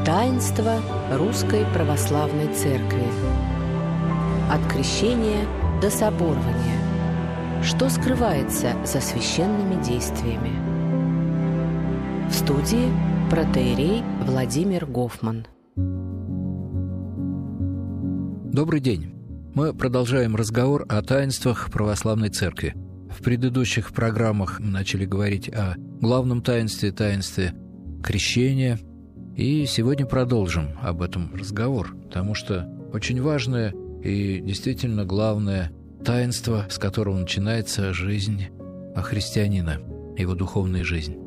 Таинство Русской Православной Церкви. От крещения до соборования. Что скрывается за священными действиями? В студии протоиерей Владимир Гофман. Добрый день. Мы продолжаем разговор о таинствах Православной Церкви. В предыдущих программах мы начали говорить о главном таинстве крещения. И сегодня продолжим об этом разговор, потому что очень важное и действительно главное таинство, с которого начинается жизнь христианина, его духовная жизнь.